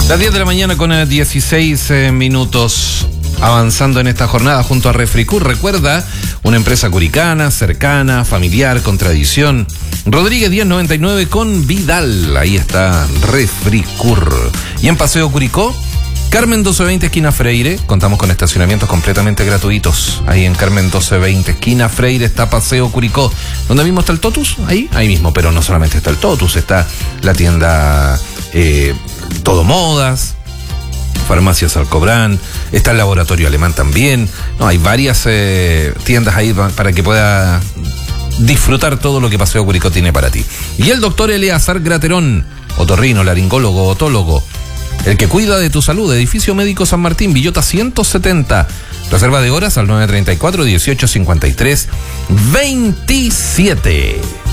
Las 10 de la mañana con 16 minutos. Avanzando en esta jornada junto a Refricur. Recuerda, una empresa curicana, cercana, familiar, con tradición. Rodríguez 1099 con Vidal. Ahí está Refricur. Y en Paseo Curicó, Carmen 1220 esquina Freire. Contamos con estacionamientos completamente gratuitos. Ahí en Carmen 1220 esquina Freire está Paseo Curicó. ¿Dónde mismo está el Totus? Ahí mismo. Pero no solamente está el Totus, está la tienda Todo Modas, Farmacias Alcobrán, está el Laboratorio Alemán también. No, hay varias tiendas ahí para que pueda disfrutar todo lo que Paseo Curicó tiene para ti. Y el doctor Eleazar Graterón, otorrino, laringólogo, otólogo, el que cuida de tu salud. Edificio Médico San Martín, Villota 170. Reserva de horas al 934-1853-27.